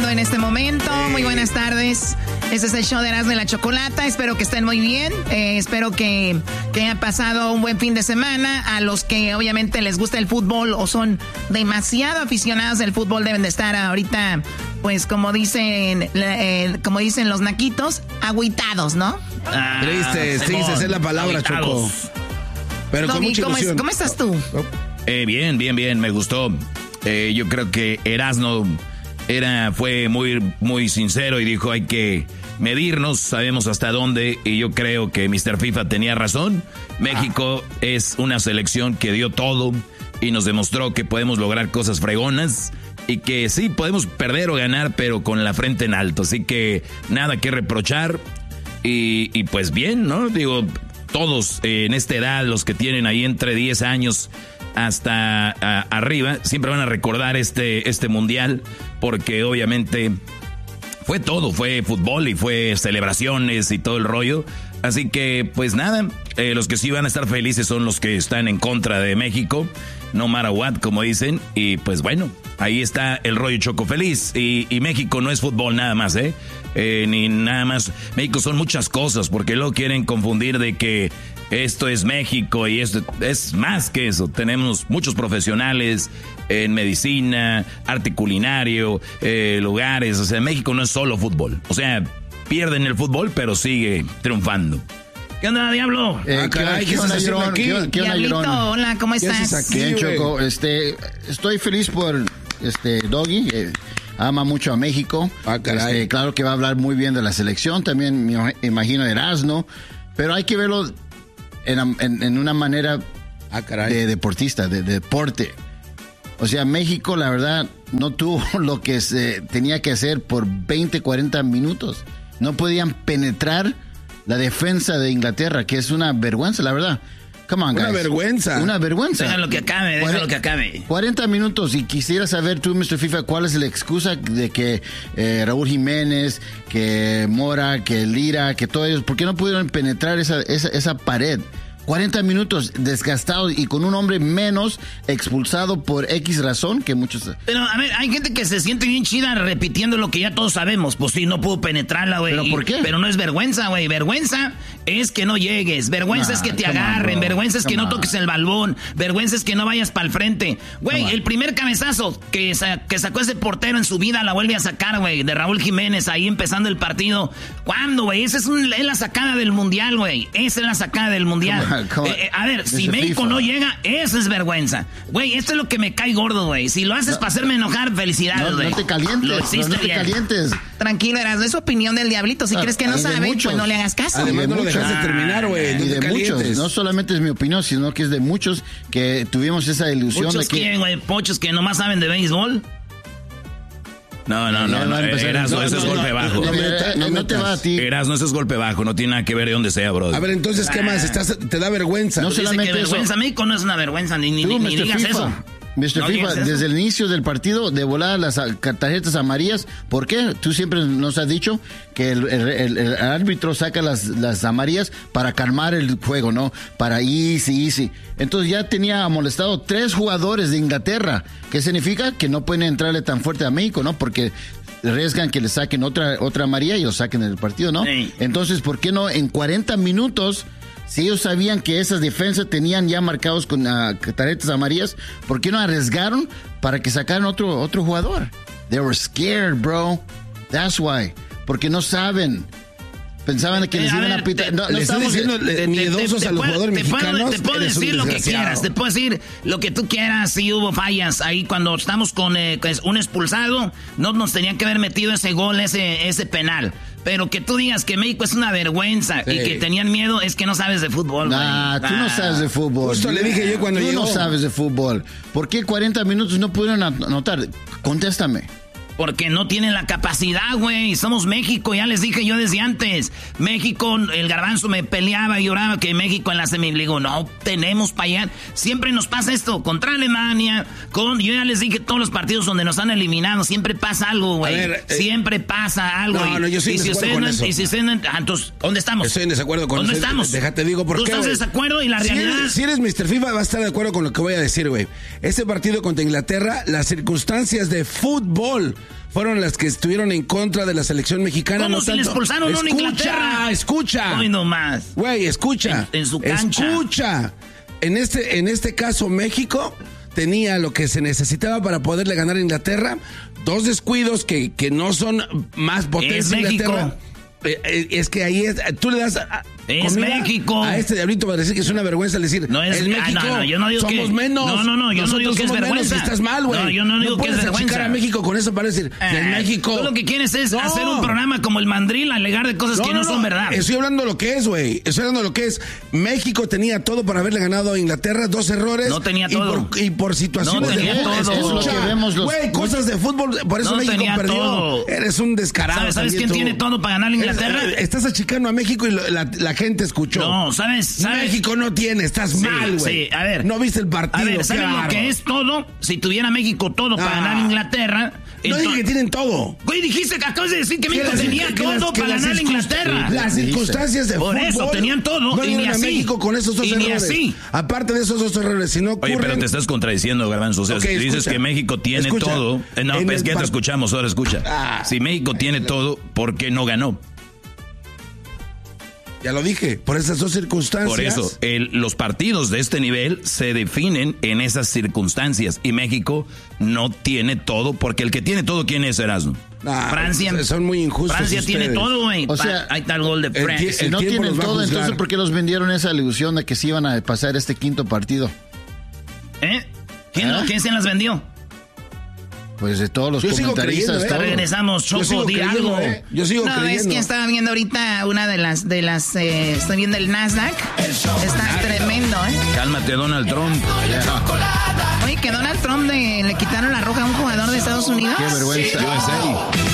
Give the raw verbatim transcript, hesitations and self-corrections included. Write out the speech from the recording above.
en este momento. Muy buenas tardes. Este es el show de Erasmo y la Chocolata. Espero que estén muy bien. Eh, espero que, que hayan pasado un buen fin de semana. A los que obviamente les gusta el fútbol o son demasiado aficionados del fútbol deben de estar ahorita, pues como dicen, eh, como dicen los naquitos, agüitados, ¿no? Ah, Tristes, sí, esa es la palabra, agüitados. Choco. Pero Tommy, con mucha ¿cómo, ilusión. es, ¿Cómo estás tú? Eh, bien, bien, bien, me gustó. Eh, yo creo que Erasmo era, fue muy, muy sincero y dijo hay que medirnos, sabemos hasta dónde, y yo creo que mister FIFA tenía razón. México ah. es una selección que dio todo y nos demostró que podemos lograr cosas fregonas y que sí, podemos perder o ganar, pero con la frente en alto. Así que nada que reprochar y, y pues bien, ¿no? Digo, todos eh, en esta edad, los que tienen ahí entre diez años hasta a, arriba, siempre van a recordar este, este mundial porque obviamente fue todo, fue fútbol y fue celebraciones y todo el rollo. Así que, pues nada, eh, los que sí van a estar felices son los que están en contra de México, no matter what, como dicen. Y pues bueno, ahí está el rollo, Choco, feliz. Y, y México no es fútbol nada más, ¿eh? eh ni nada más. México son muchas cosas, porque luego quieren confundir de que esto es México y esto es más que eso. Tenemos muchos profesionales en medicina, arte culinario, eh, lugares. O sea, México no es solo fútbol. O sea, pierden el fútbol, pero sigue triunfando. ¿Qué onda, Diablo? Eh, ah, caray, ¿qué, ¿qué estás haciendo aquí? ¿Qué, qué Diablito, hola, ¿cómo estás? Aquí, Bien, wey? Choco. Este, estoy feliz por este Doggy. Eh, ama mucho a México. Ah, caray. Este, claro que va a hablar muy bien de la selección. También me imagino Erasmo. Pero hay que verlo en, en, en una manera ah, caray. de deportista, de, de deporte. O sea, México, la verdad, no tuvo lo que se tenía que hacer por veinte, cuarenta minutos. No podían penetrar la defensa de Inglaterra, que es una vergüenza, la verdad. Come on, guys. Una vergüenza. Una vergüenza. Déjalo que acabe, déjalo que acabe. cuarenta minutos, y quisiera saber tú, mister FIFA, cuál es la excusa de que eh, Raúl Jiménez, que Mora, que Lira, que todos ellos, ¿por qué no pudieron penetrar esa, esa, esa pared? cuarenta minutos desgastados y con un hombre menos expulsado por X razón que muchos... Pero, a ver, hay gente que se siente bien chida repitiendo lo que ya todos sabemos. Pues sí, no pudo penetrarla, güey. ¿Pero por qué? Pero no es vergüenza, güey. Vergüenza es que no llegues. Vergüenza nah, es que te agarren. On, vergüenza es que come no toques on. el balón. Vergüenza es que no vayas para el frente. Güey, el primer cabezazo que, sa- que sacó ese portero en su vida la vuelve a sacar, güey. De Raúl Jiménez ahí empezando el partido. ¿Cuándo, güey? Esa es, un, es la sacada del mundial, güey. Esa es la sacada del mundial. Eh, eh, a ver, si México no llega, eso es vergüenza. Güey, esto es lo que me cae gordo, güey. Si lo haces no, para hacerme enojar, felicidades, güey. No, no te calientes, lo no, no te bien. calientes. Tranquilo, Erasmo, es opinión del Diablito. Si ah, crees que no sabe, muchos. pues no le hagas caso. Además, no lo dejaste ah, terminar, güey. Y de muchos, no solamente es mi opinión, sino que es de muchos que tuvimos esa ilusión. ¿Muchos de que... quién, güey? ¿Pochos que nomás saben de béisbol? No, no, no, no, Erasmo, eso es golpe bajo. No te va a ti. Erasmo, eso es golpe bajo, no tiene nada que ver de dónde sea, bro. A ver, entonces, ¿qué más? Estás, te da vergüenza. No solamente que vergüenza, eso. México no es una vergüenza, ni, ni, Tú, ni digas FIFA, eso. mister No FIFA, desde el inicio del partido, de volada las tarjetas amarillas, ¿por qué? Tú siempre nos has dicho que el, el, el, el árbitro saca las, las amarillas para calmar el juego, ¿no? Para easy, easy. Entonces ya tenía molestado tres jugadores de Inglaterra. ¿Qué significa? Que no pueden entrarle tan fuerte a México, ¿no? Porque arriesgan que le saquen otra, otra amarilla y lo saquen del partido, ¿no? Sí. Entonces, ¿por qué no en cuarenta minutos... Si ellos sabían que esas defensas tenían ya marcados con uh, tarjetas amarillas, ¿por qué no arriesgaron para que sacaran otro, otro jugador? They were scared, bro. That's why. Porque no saben. Pensaban que eh, les iban a, a pitar. No, le no están diciendo de, miedosos te, te, a los te jugadores te mexicanos. Puedo, te puedo decir lo que quieras. Te puedo decir lo que tú quieras. Si hubo fallas ahí cuando estamos con eh, un expulsado, no nos tenían que haber metido ese gol, ese, ese penal. Pero que tú digas que México es una vergüenza sí. y que tenían miedo, es que no sabes de fútbol. Nah, güey. tú nah. no sabes de fútbol. Justo le dije yo cuando tú llegó. Tú no sabes de fútbol. ¿Por qué cuarenta minutos no pudieron anotar? Contéstame. Porque no tienen la capacidad, güey. Somos México, ya les dije yo desde antes. México, el Garbanzo me peleaba y lloraba que México en la semi. Le digo, no tenemos para allá. Siempre nos pasa esto. Contra Alemania, con, yo ya les dije todos los partidos donde nos han eliminado. Siempre pasa algo, güey. Eh, siempre pasa algo. No, no, yo estoy en desacuerdo con eso. Y si ustedes no, entonces, ¿dónde estamos? Estoy en desacuerdo con ¿Dónde eso. ¿Dónde estamos? Déjate digo por qué. ¿Tú estás en desacuerdo y la si realidad? Eres, si eres mister FIFA, va a estar de acuerdo con lo que voy a decir, güey. Este partido contra Inglaterra, las circunstancias de fútbol fueron las que estuvieron en contra de la selección mexicana. ¿Cómo no si tanto. le expulsaron a una Inglaterra? Escucha, Hoy nomás. Güey, escucha. En, en su cancha. Escucha. En este, en este caso, México tenía lo que se necesitaba para poderle ganar a Inglaterra. Dos descuidos que, que no son más potencia Es México. Inglaterra. Eh, eh, es que ahí es, tú le das a, es México. A este diablito va a decir que es una vergüenza decir, no es, es México, ah, no, no, yo no digo somos que, menos. No, no, no, yo no digo que es vergüenza. Menos, estás mal, güey. No, yo no digo no que es vergüenza. puedes achicar a México con eso para decir, ah, es México. Tú lo que quieres es no. hacer un programa como el Mandril, alegar de cosas no, que no, no son verdad. Estoy hablando de lo que es, güey. Estoy hablando de lo que es. México tenía todo para haberle ganado a Inglaterra, dos errores. No tenía y todo. Por, y por situaciones no tenía de todo. Escucha, es lo que vemos los... Güey, cosas de fútbol, por eso no México perdió. Todo. Eres un descarado. ¿Sabes, ¿sabes quién tú? tiene todo para ganar a Inglaterra? Eres, estás achicando a México y lo, la, la gente escuchó. No, ¿sabes? ¿sabes? México no tiene, estás sí, mal, güey. Sí, a ver. No viste el partido. A ver, ¿sabes claro. lo que es todo? Si tuviera México todo para ah. ganar a Inglaterra... No dije que tienen todo. Güey, dijiste que acabas de decir que México tenía que todo las, para ganar a Inglaterra. Las circunstancias de Por fútbol. eso, tenían todo. No y ni a así. México con esos dos y errores. Ni así. Aparte de esos dos errores, si no ocurren... Oye, pero te estás contradiciendo, Garbanzo. O sea, okay, si dices escucha, que México tiene escucha, todo... Eh, no, es que ya te escuchamos, ahora escucha. Ah, si México tiene todo, ¿por qué no ganó? Ya lo dije, por esas dos circunstancias. Por eso, el, los partidos de este nivel se definen en esas circunstancias. Y México no tiene todo, porque el que tiene todo, ¿quién es, Erasmo? Nah, Francia. Son muy injustos. Francia ustedes. tiene todo, güey. O sea, ahí está el gol de Francia. Si no tienen todo, entonces ¿por qué los vendieron esa ilusión de que se iban a pasar este quinto partido? ¿Eh? ¿Quién, ¿Eh? ¿Quién se las vendió? Pues de todos los Yo sigo comentaristas. creyendo, ¿eh? Regresamos, Choco, di algo. ¿eh? Yo sigo no, creyendo. es que estaba viendo ahorita una de las, de las, eh, estoy viendo el Nasdaq. Está tremendo, ¿eh? Cálmate, Donald Trump. Oye, que Donald Trump de, le quitaron la roja a un jugador de Estados Unidos. Qué vergüenza. U S A.